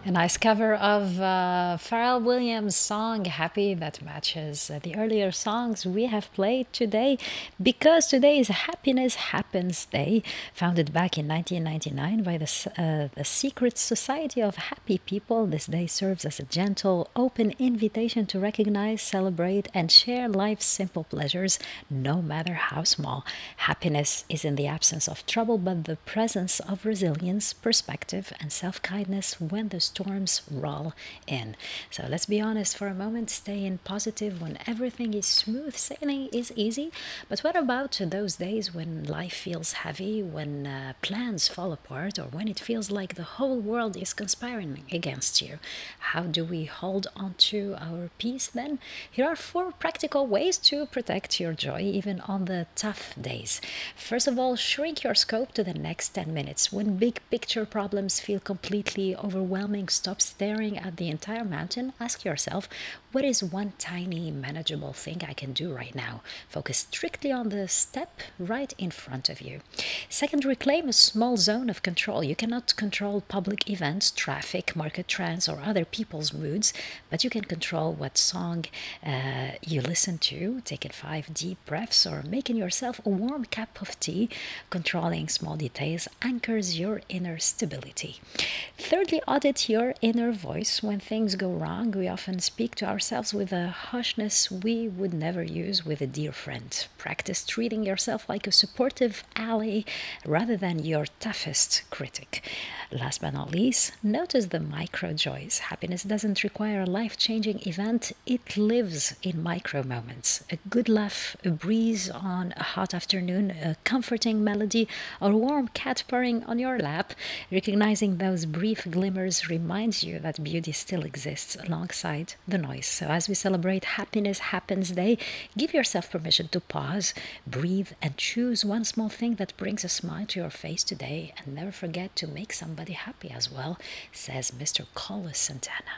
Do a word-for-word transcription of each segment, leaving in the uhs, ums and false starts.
A nice cover of uh, Pharrell Williams' song Happy that matches uh, the earlier songs we have played today, because today is Happiness Happens Day, founded back in nineteen ninety-nine by the, uh, the Secret Society of Happy People. This day serves as a gentle, open invitation to recognize, celebrate, and share life's simple pleasures, no matter how small. Happiness is in the absence of trouble, but the presence of resilience, perspective, and self-kindness when the storms roll in. So let's be honest for a moment, staying positive when everything is smooth sailing is easy. But what about those days when life feels heavy, when uh, plans fall apart, or when it feels like the whole world is conspiring against you? How do we hold on to our peace then? Here are four practical ways to protect your joy even on the tough days. First of all, shrink your scope to the next ten minutes. When big picture problems feel completely overwhelming, stop staring at the entire mountain. Ask yourself, what is one tiny, manageable thing I can do right now? Focus strictly on the step right in front of you. Second, reclaim a small zone of control. You cannot control public events, traffic, market trends, or other people's moods, but you can control what song uh, you listen to, taking five deep breaths, or making yourself a warm cup of tea. Controlling small details anchors your inner stability. Thirdly, audit your inner voice. When things go wrong, we often speak to ourselves with a harshness we would never use with a dear friend. Practice treating yourself like a supportive ally rather than your toughest critic. Last but not least, notice the micro joys. Happiness doesn't require a life-changing event, it lives in micro moments. A good laugh, a breeze on a hot afternoon, a comforting melody, or a warm cat purring on your lap. Recognizing those brief glimmers reminds you that beauty still exists alongside the noise. So as we celebrate Happiness Happens Day, give yourself permission to pause, breathe, and choose one small thing that brings a smile to your face today. And never forget to make somebody happy as well, says Mister Carlos Santana.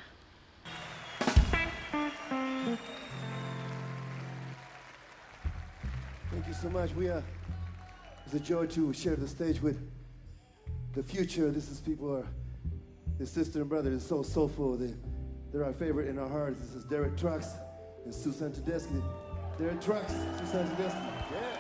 Thank you so much. We are, it's a joy to share the stage with the future. This is people are, his sister and brother is so soulful. They, they're our favorite in our hearts. This is Derek Trucks and Susan Tedeschi. Derek Trucks, Susan Tedeschi. Yeah.